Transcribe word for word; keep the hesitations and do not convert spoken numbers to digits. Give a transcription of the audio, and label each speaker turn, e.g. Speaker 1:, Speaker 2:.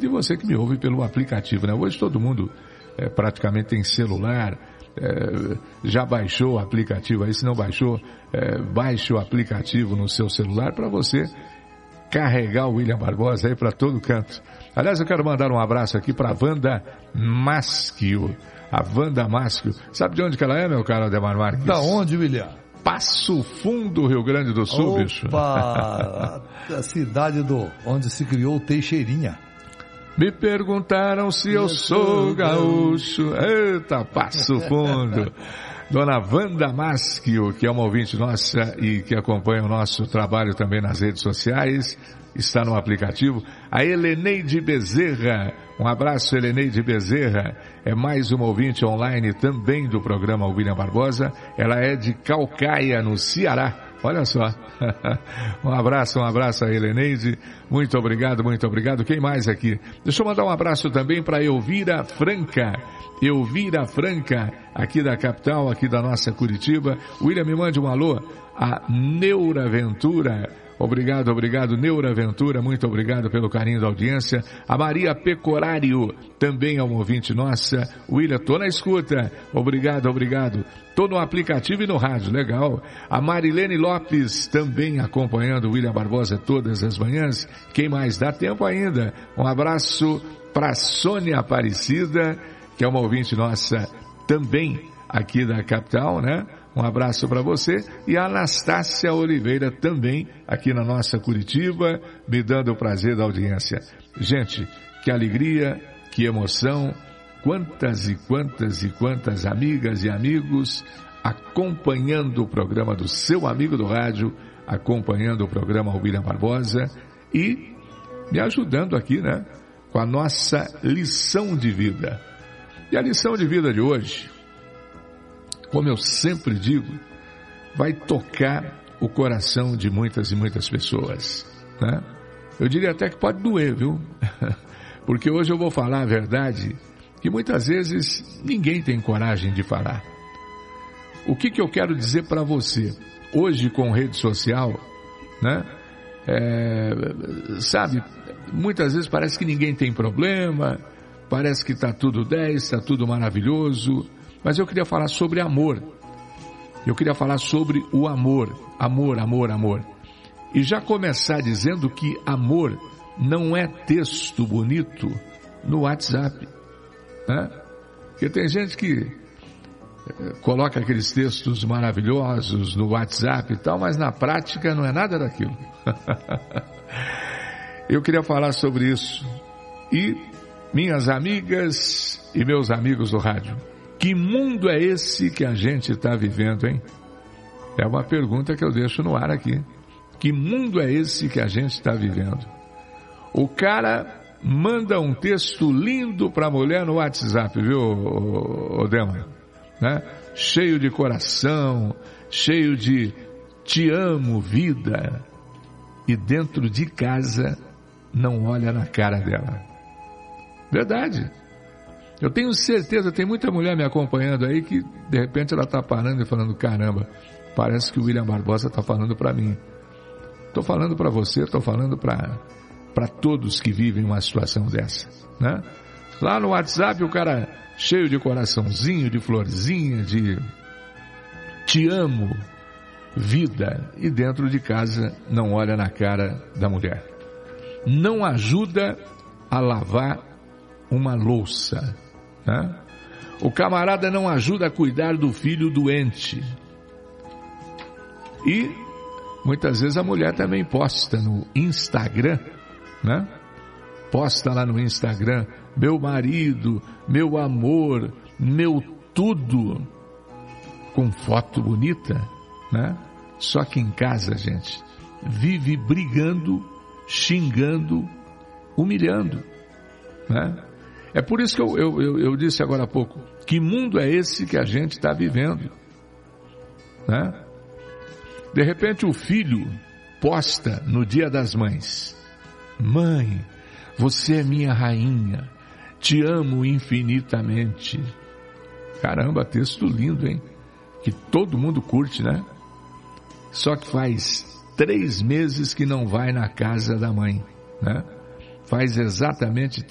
Speaker 1: de você que me ouve pelo aplicativo, né? Hoje todo mundo é, praticamente tem celular, é, já baixou o aplicativo aí, se não baixou, é, baixe o aplicativo no seu celular para você carregar o William Barbosa aí para todo canto. Aliás, eu quero mandar um abraço aqui para a Wanda Maschio. A Wanda Maschio. Sabe de onde que ela é, meu caro Ademar Marques?
Speaker 2: Da onde, William?
Speaker 1: Passo Fundo, Rio Grande do Sul,
Speaker 2: Opa,
Speaker 1: bicho.
Speaker 2: a cidade do, onde se criou o Teixeirinha.
Speaker 1: Me perguntaram se eu, eu sou gaúcho. Eita, Passo Fundo. Dona Wanda Maschio, que é uma ouvinte nossa e que acompanha o nosso trabalho também nas redes sociais, está no aplicativo. A Heleneide Bezerra, um abraço, Heleneide Bezerra, é mais uma ouvinte online também do programa William Barbosa. Ela é de Calcaia, no Ceará. Olha só. Um abraço, um abraço a Heleneide. Muito obrigado, muito obrigado. Quem mais aqui? Deixa eu mandar um abraço também para Elvira Franca. Elvira Franca, aqui da capital, aqui da nossa Curitiba. William, me mande um alô. A Neura Ventura. Obrigado, obrigado, Neura Ventura, muito obrigado pelo carinho da audiência. A Maria Pecorário, também é uma ouvinte nossa. William, tô na escuta. Obrigado, obrigado. Tô no aplicativo e no rádio, legal. A Marilene Lopes, também acompanhando o William Barbosa todas as manhãs. Quem mais? Dá tempo ainda. Um abraço para Sônia Aparecida, que é uma ouvinte nossa também aqui da capital, né? Um abraço para você. E a Anastácia Oliveira também aqui na nossa Curitiba, me dando o prazer da audiência. Gente, que alegria, que emoção, quantas e quantas e quantas amigas e amigos acompanhando o programa do seu amigo do rádio, acompanhando o programa William Barbosa e me ajudando aqui, né, com a nossa lição de vida. E a lição de vida de hoje, como eu sempre digo, vai tocar o coração de muitas e muitas pessoas, né? Eu diria até que pode doer, viu? Porque hoje eu vou falar a verdade que muitas vezes ninguém tem coragem de falar. O que que eu quero dizer para você? Hoje com rede social, né? É, sabe, muitas vezes parece que ninguém tem problema, parece que está tudo dez, está tudo maravilhoso. Mas eu queria falar sobre amor. Eu queria falar sobre o amor. Amor, amor, amor. E já começar dizendo que amor não é texto bonito no WhatsApp, né? Porque tem gente que coloca aqueles textos maravilhosos no WhatsApp e tal, mas na prática não é nada daquilo. Eu queria falar sobre isso. E minhas amigas e meus amigos do rádio, que mundo é esse que a gente está vivendo, hein? É uma pergunta que eu deixo no ar aqui. Que mundo é esse que a gente está vivendo? O cara manda um texto lindo para a mulher no WhatsApp, viu, Odema? Né? Cheio de coração, cheio de te amo, vida. E dentro de casa não olha na cara dela. Verdade. Eu tenho certeza, tem muita mulher me acompanhando aí que de repente ela está parando e falando, caramba, parece que o William Barbosa está falando para mim. Estou falando para você, estou falando para para todos que vivem uma situação dessa, né? Lá no WhatsApp o cara cheio de coraçãozinho, de florzinha, de te amo, vida, e dentro de casa não olha na cara da mulher. Não ajuda a lavar uma louça, né? O camarada não ajuda a cuidar do filho doente. E muitas vezes a mulher também posta no Instagram, né? Posta lá no Instagram, meu marido, meu amor, meu tudo, com foto bonita, né? Só que em casa, gente, vive brigando, xingando, humilhando, né? É por isso que eu, eu, eu, eu disse agora há pouco, que mundo é esse que a gente está vivendo, né? De repente o filho posta no Dia das Mães, mãe, você é minha rainha, te amo infinitamente. Caramba, texto lindo, hein? Que todo mundo curte, né? Só que faz três meses que não vai na casa da mãe, né? Faz exatamente